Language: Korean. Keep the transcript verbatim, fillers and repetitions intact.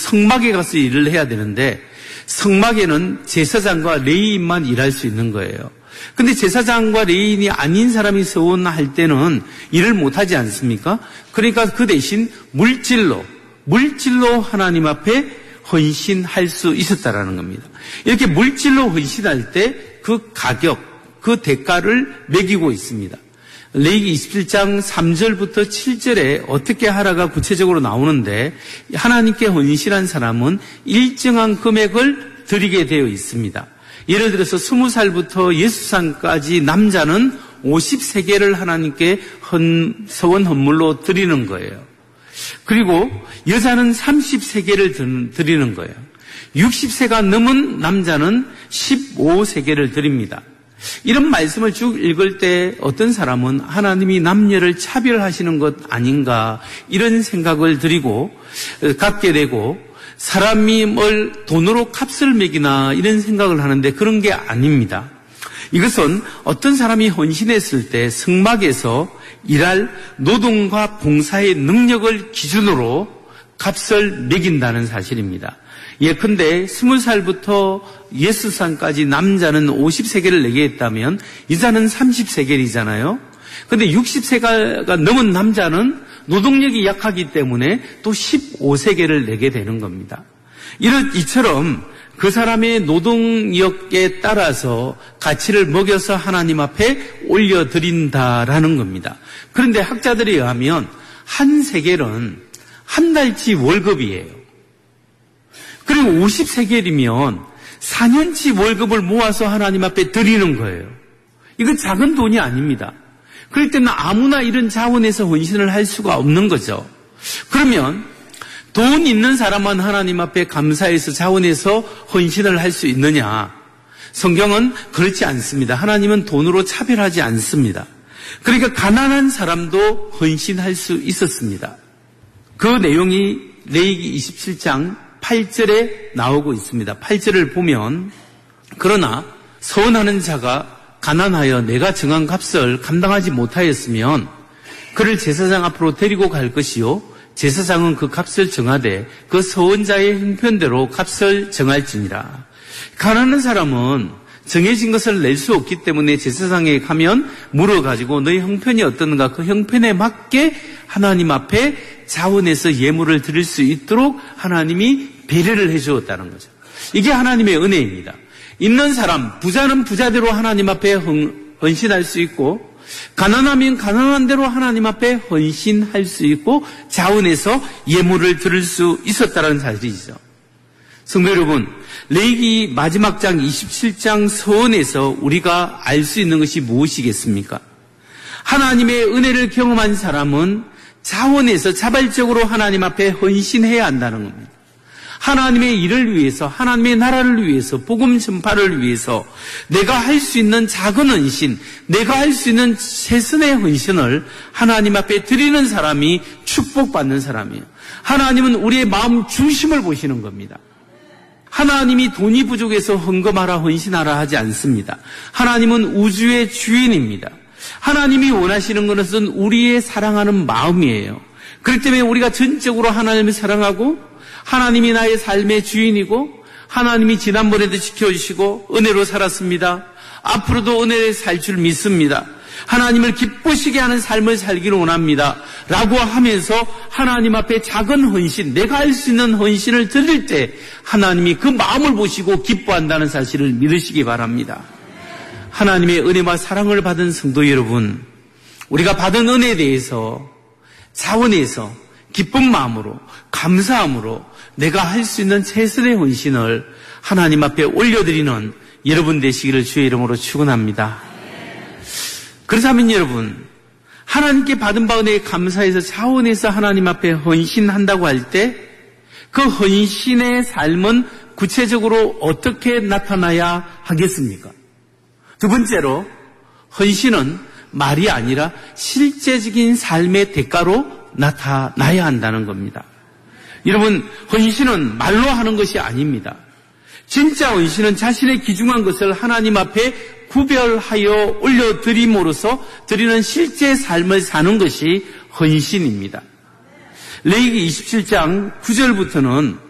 성막에 가서 일을 해야 되는데 성막에는 제사장과 레위인만 일할 수 있는 거예요. 근데 제사장과 레위인이 아닌 사람이 서원할 때는 일을 못하지 않습니까? 그러니까 그 대신 물질로 물질로 하나님 앞에 헌신할 수 있었다라는 겁니다. 이렇게 물질로 헌신할 때 그 가격, 그 대가를 매기고 있습니다. 레위기 이십칠 장 삼 절부터 칠 절에 어떻게 하라가 구체적으로 나오는데 하나님께 헌신한 사람은 일정한 금액을 드리게 되어 있습니다. 예를 들어서 스무 살부터 예수 살까지 남자는 오십 세겔을 하나님께 헌, 서원 헌물로 드리는 거예요. 그리고 여자는 삼십 세겔을 드리는 거예요. 육십 세가 넘은 남자는 십오 세겔을 드립니다. 이런 말씀을 쭉 읽을 때 어떤 사람은 하나님이 남녀를 차별하시는 것 아닌가 이런 생각을 드리고 갖게 되고 사람이 뭘 돈으로 값을 매기나 이런 생각을 하는데 그런 게 아닙니다. 이것은 어떤 사람이 헌신했을 때 성막에서 일할 노동과 봉사의 능력을 기준으로 값을 매긴다는 사실입니다. 예컨대 스무 살부터 예수 살까지 남자는 오십 세겔을 내게 했다면 여자는 삼십 세겔이잖아요. 그런데 육십 세가 넘은 남자는 노동력이 약하기 때문에 또 십오 세겔을 내게 되는 겁니다. 이런 이처럼 그 사람의 노동력에 따라서 가치를 먹여서 하나님 앞에 올려드린다라는 겁니다. 그런데 학자들에 의하면 한 세겔은 한 달치 월급이에요. 그리고 오십 세겔이면 사 년치 월급을 모아서 하나님 앞에 드리는 거예요. 이건 작은 돈이 아닙니다. 그럴 때는 아무나 이런 자원에서 헌신을 할 수가 없는 거죠. 그러면 돈 있는 사람만 하나님 앞에 감사해서 자원해서 헌신을 할 수 있느냐? 성경은 그렇지 않습니다. 하나님은 돈으로 차별하지 않습니다. 그러니까 가난한 사람도 헌신할 수 있었습니다. 그 내용이 레위기 이십칠 장 팔 절에 나오고 있습니다. 팔 절을 보면 그러나 서원하는 자가 가난하여 내가 정한 값을 감당하지 못하였으면 그를 제사장 앞으로 데리고 갈 것이요 제사장은 그 값을 정하되 그 서원자의 형편대로 값을 정할지니라. 가난한 사람은 정해진 것을 낼 수 없기 때문에 제사장에 가면 물어가지고 너의 형편이 어떤가 그 형편에 맞게 하나님 앞에 자원해서 예물을 드릴 수 있도록 하나님이 배려를 해주었다는 거죠. 이게 하나님의 은혜입니다. 있는 사람, 부자는 부자대로 하나님 앞에 헌신할 수 있고 가난하면 가난한 대로 하나님 앞에 헌신할 수 있고 자원해서 예물을 드릴 수 있었다는 사실이죠. 성도 여러분, 레위기 마지막 장 이십칠 장 서원에서 우리가 알 수 있는 것이 무엇이겠습니까? 하나님의 은혜를 경험한 사람은 자원해서 자발적으로 하나님 앞에 헌신해야 한다는 겁니다. 하나님의 일을 위해서, 하나님의 나라를 위해서, 복음 전파를 위해서 내가 할 수 있는 작은 헌신, 내가 할 수 있는 최선의 헌신을 하나님 앞에 드리는 사람이 축복받는 사람이에요. 하나님은 우리의 마음 중심을 보시는 겁니다. 하나님이 돈이 부족해서 헌금하라 헌신하라 하지 않습니다. 하나님은 우주의 주인입니다. 하나님이 원하시는 것은 우리의 사랑하는 마음이에요. 그렇기 때문에 우리가 전적으로 하나님을 사랑하고 하나님이 나의 삶의 주인이고 하나님이 지난번에도 지켜주시고 은혜로 살았습니다. 앞으로도 은혜를 살 줄 믿습니다. 하나님을 기쁘시게 하는 삶을 살기를 원합니다. 라고 하면서 하나님 앞에 작은 헌신, 내가 할 수 있는 헌신을 드릴 때 하나님이 그 마음을 보시고 기뻐한다는 사실을 믿으시기 바랍니다. 하나님의 은혜와 사랑을 받은 성도 여러분, 우리가 받은 은혜에 대해서 자원해서 기쁜 마음으로 감사함으로 내가 할 수 있는 최선의 헌신을 하나님 앞에 올려드리는 여러분 되시기를 주의 이름으로 축원합니다. 그렇다면 여러분, 하나님께 받은 바 은혜에 감사해서 자원해서 하나님 앞에 헌신한다고 할 때 그 헌신의 삶은 구체적으로 어떻게 나타나야 하겠습니까? 두 번째로 헌신은 말이 아니라 실제적인 삶의 대가로 나타나야 한다는 겁니다. 여러분, 헌신은 말로 하는 것이 아닙니다. 진짜 헌신은 자신의 귀중한 것을 하나님 앞에 구별하여 올려드림으로써 드리는 실제 삶을 사는 것이 헌신입니다. 레위기 이십칠 장 구 절부터는